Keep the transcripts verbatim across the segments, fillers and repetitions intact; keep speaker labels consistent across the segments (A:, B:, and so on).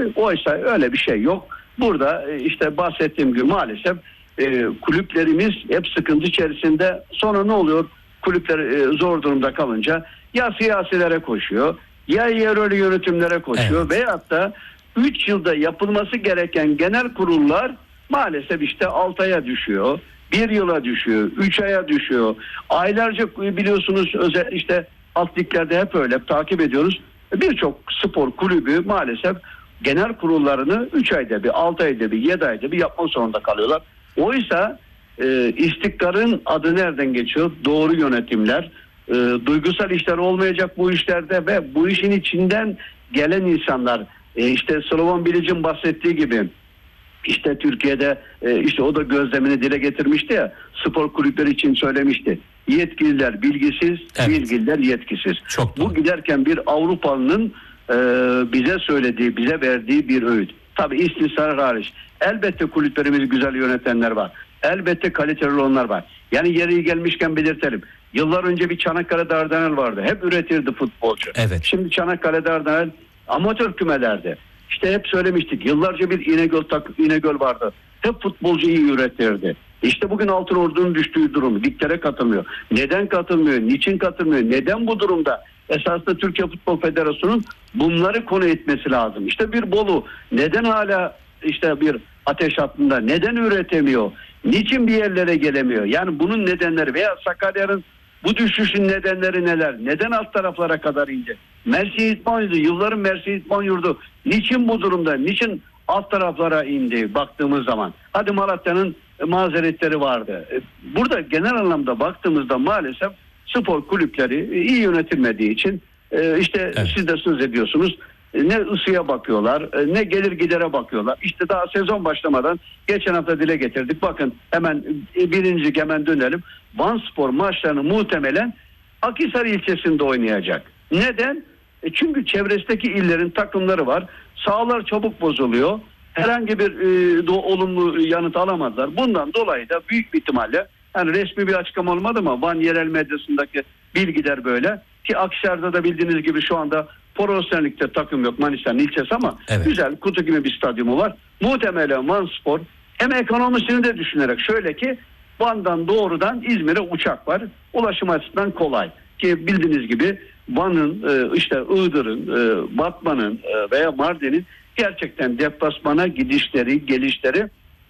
A: Oysa öyle bir şey yok. Burada e, işte bahsettiğim gibi maalesef e, kulüplerimiz hep sıkıntı içerisinde. Sonra ne oluyor? Kulüpler e, zor durumda kalınca ya siyasilere koşuyor, ya yerel yönetimlere koşuyor, evet. Veyahut da üç yılda yapılması gereken genel kurullar maalesef işte altı aya düşüyor, bir yıla düşüyor, üç aya düşüyor. Aylarca biliyorsunuz özel işte alt liglerde hep öyle takip ediyoruz. Birçok spor kulübü maalesef genel kurullarını üç ayda bir, altı ayda bir, yedi ayda bir yapmak zorunda kalıyorlar. Oysa e, istikrarın adı nereden geçiyor? Doğru yönetimler, e, duygusal işler olmayacak bu işlerde ve bu işin içinden gelen insanlar, e, işte Slovan Bilic'in bahsettiği gibi işte Türkiye'de e, işte o da gözlemini dile getirmişti ya, spor kulüpleri için söylemişti. Yetkililer bilgisiz, evet. Bilgililer yetkisiz. Çok bu giderken bir Avrupalı'nın e, bize söylediği, bize verdiği bir öğüt. Tabii istisnalar hariç. Elbette kulüplerimiz güzel yönetenler var. Elbette kaliteli olanlar var. Yani yeri gelmişken belirtelim. Yıllar önce bir Çanakkale Dardanel vardı. Hep üretirdi futbolcu. Evet. Şimdi Çanakkale Dardanel amatör kümelerde. İşte hep söylemiştik. Yıllarca bir İnegöl, İnegöl vardı. Hep futbolcu iyi üretirdi. İşte bugün Altınordu'nun düştüğü durum. Liglere katılmıyor. Neden katılmıyor? Niçin katılmıyor? Neden bu durumda? Esasında Türkiye Futbol Federasyonu'nun bunları konu etmesi lazım. İşte bir Bolu neden hala işte bir ateş hattında? Neden üretemiyor? Niçin bir yerlere gelemiyor? Yani bunun nedenleri veya Sakarya'nın bu düşüşün nedenleri neler? Neden alt taraflara kadar indi? Mersin İdman Yurdu, yılların Mersin İdman Yurdu niçin bu durumda? Niçin alt taraflara indi baktığımız zaman? Hadi Malatya'nın mazeretleri vardı. Burada genel anlamda baktığımızda maalesef spor kulüpleri iyi yönetilmediği için işte evet. Siz de söz ediyorsunuz. Ne ısıya bakıyorlar, ne gelir gidere bakıyorlar. İşte daha sezon başlamadan geçen hafta dile getirdik. Bakın hemen birinci hemen dönelim. Vanspor maçlarını muhtemelen Akhisar ilçesinde oynayacak. Neden? E çünkü çevresindeki illerin takımları var. Sahalar çabuk bozuluyor. Herhangi bir e, do, olumlu yanıt alamadılar. Bundan dolayı da büyük bir ihtimalle, yani resmi bir açıklama olmadı ama Van yerel medyasındaki bilgiler böyle. Ki Akhisar'da da bildiğiniz gibi şu anda profesyonellikte takım yok, Manisa'nın ilçesi ama evet. Güzel kutu gibi bir stadyumu var. Muhtemelen Vanspor hem ekonomisini de düşünerek, şöyle ki Van'dan doğrudan İzmir'e uçak var. Ulaşım açısından kolay. Ki bildiğiniz gibi Van'ın, işte Iğdır'ın, Batman'ın veya Mardin'in gerçekten deplasmana gidişleri, gelişleri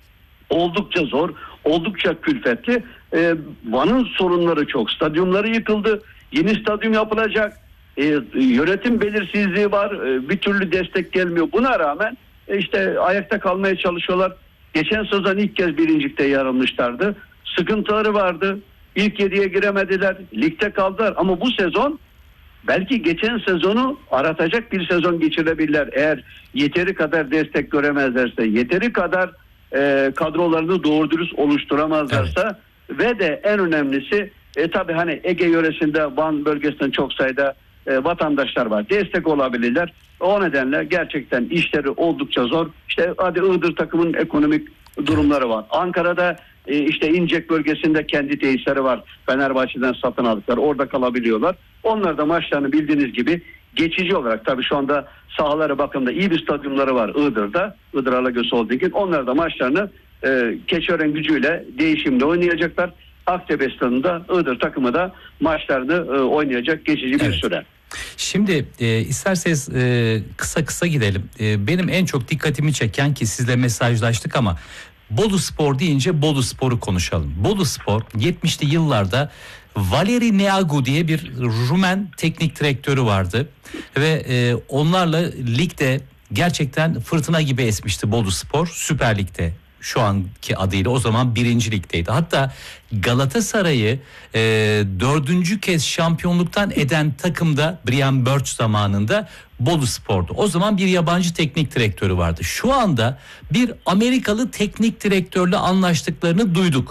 A: oldukça zor, oldukça külfetli. Van'ın sorunları çok. Stadyumları yıkıldı. Yeni stadyum yapılacak. E, yönetim belirsizliği var. E, bir türlü destek gelmiyor. Buna rağmen e, işte ayakta kalmaya çalışıyorlar. Geçen sezon ilk kez birincilikte yer almışlardı. Sıkıntıları vardı. İlk yediye giremediler. Ligde kaldılar. Ama bu sezon belki geçen sezonu aratacak bir sezon geçirebilirler. Eğer yeteri kadar destek göremezlerse, yeteri kadar e, kadrolarını doğru dürüst oluşturamazlarsa, evet. Ve de en önemlisi E tabi hani Ege yöresinde Van bölgesinden çok sayıda e, vatandaşlar var. Destek olabilirler. O nedenle gerçekten işleri oldukça zor. İşte hadi Iğdır takımın ekonomik durumları var. Ankara'da e, işte İncek bölgesinde kendi tesisleri var. Fenerbahçe'den satın aldıklar. Orada kalabiliyorlar. Onlar da maçlarını bildiğiniz gibi geçici olarak, tabi şu anda sahaları bakımda iyi bir stadyumları var Iğdır'da. Iğdır Alagöz Holding'in. Onlar da maçlarını e, Keçiören gücüyle değişimde oynayacaklar. Aktepe stadında Iğdır takımı da maçlarını e, oynayacak geçici bir evet. süre.
B: Şimdi e, isterseniz e, kısa kısa gidelim. E, benim en çok dikkatimi çeken, ki sizle mesajlaştık ama Bolu Spor deyince Bolu Spor'u konuşalım. Bolu Spor yetmişli yıllarda Valeri Neagu diye bir Rumen teknik direktörü vardı ve e, onlarla ligde gerçekten fırtına gibi esmişti Bolu Spor. Süper Lig'de, şu anki adıyla, o zaman birinci ligdeydi. Hatta Galatasaray'ı e, dördüncü kez şampiyonluktan eden takımda Brian Birch zamanında Bolu Spor'du. O zaman bir yabancı teknik direktörü vardı. Şu anda bir Amerikalı teknik direktörle anlaştıklarını duyduk.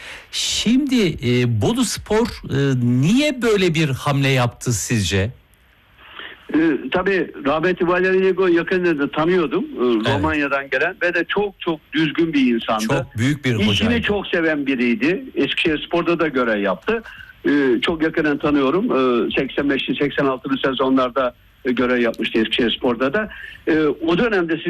B: Şimdi e, Bolu Spor e, niye böyle bir hamle yaptı sizce?
A: Ee, tabii rahmetli Valeri Neagu'yu yakından da tanıyordum. Ee, Romanya'dan evet. gelen ve de çok çok düzgün bir insandı.
B: Çok büyük bir hocaydı.
A: İşini çok seven biriydi. Eskişehirspor'da da görev yaptı. Ee, çok yakından tanıyorum. Ee, seksen beşli seksen altılı sezonlarda görev yapmıştı Eskişehirspor'da da. Ee, o dönemde